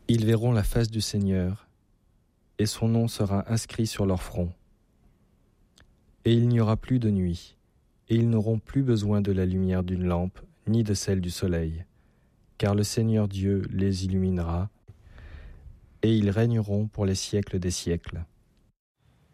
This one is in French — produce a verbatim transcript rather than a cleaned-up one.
Ils verront la face du Seigneur, et son nom sera inscrit sur leur front. Et il n'y aura plus de nuit, et ils n'auront plus besoin de la lumière d'une lampe, ni de celle du soleil, car le Seigneur Dieu les illuminera, et ils régneront pour les siècles des siècles.